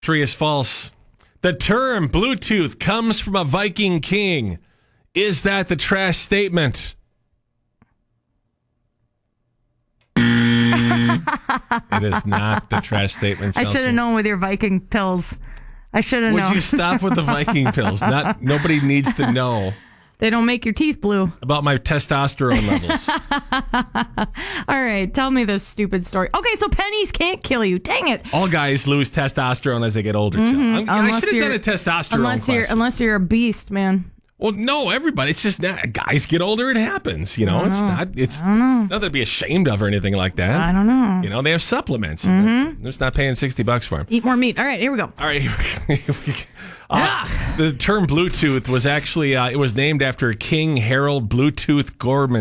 Three is false. The term Bluetooth comes from a Viking king. Is that the trash statement? It is not the trash statement, Chelsea. I should have known with your Viking pills. I should have known. Would you stop with the Viking pills? Nobody needs to know. They don't make your teeth blue. About my testosterone levels. All right, tell me this stupid story. Okay, so pennies can't kill you. Dang it. All guys lose testosterone as they get older. Mm-hmm. I should have done a testosterone question. Unless you're a beast, man. Well, no, everybody. It's just that guys get older. It happens. You know, it's nothing to be ashamed of or anything like that. I don't know. You know, they have supplements. They're just not paying $60 for them. Eat more meat. All right, here we go. All right. The term Bluetooth was actually, it was named after King Harold Bluetooth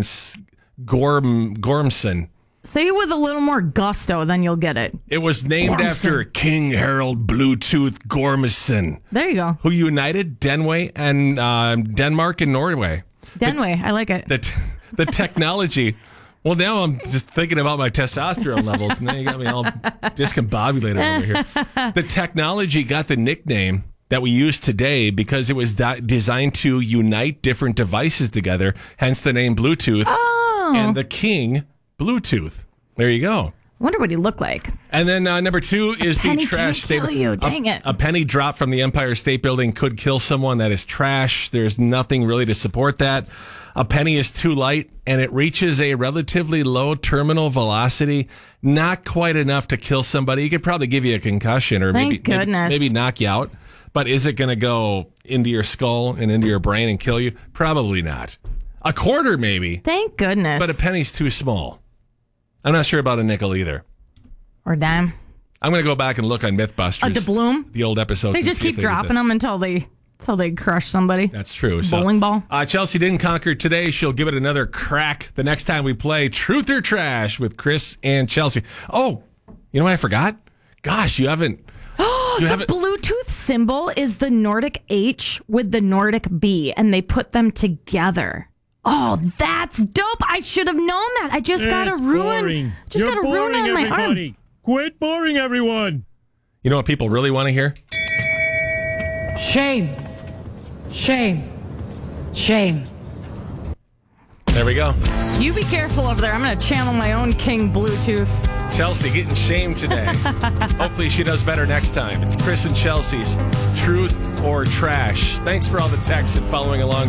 Gormson. Say it with a little more gusto, then you'll get it. It was named after King Harold Bluetooth Gormson. There you go. Who united Denmark and Norway. Denway, I like it. The technology. Well, now I'm just thinking about my testosterone levels, and then you got me all discombobulated over here. The technology got the nickname that we use today because it was designed to unite different devices together, hence the name Bluetooth. Oh. And the king, Bluetooth. There you go. Wonder what he looked like. And then number two is the trash statement. Kill you. Dang it. A penny drop from the Empire State Building could kill someone. That is trash. There's nothing really to support that. A penny is too light, and it reaches a relatively low terminal velocity, not quite enough to kill somebody. It could probably give you a concussion or maybe knock you out. But is it going to go into your skull and into your brain and kill you? Probably not. A quarter, maybe. Thank goodness. But a penny's too small. I'm not sure about a nickel either. Or dime. I'm going to go back and look on Mythbusters. A doubloon? The old episodes. They just keep dropping them until they crush somebody. That's true. Bowling ball. Chelsea didn't conquer today. She'll give it another crack the next time we play Truth or Trash with Chris and Chelsea. Oh, you know what I forgot? Gosh, you haven't... The Bluetooth symbol is the Nordic H with the Nordic B, and they put them together. Oh, that's dope. I should have known that. I just got a ruin. Just got a ruin on my arm. Quit boring everyone. You know what people really want to hear? Shame. Shame. Shame. There we go. You be careful over there. I'm going to channel my own King Bluetooth. Chelsea getting shamed today. Hopefully she does better next time. It's Chris and Chelsea's Truth or Trash. Thanks for all the texts and following along.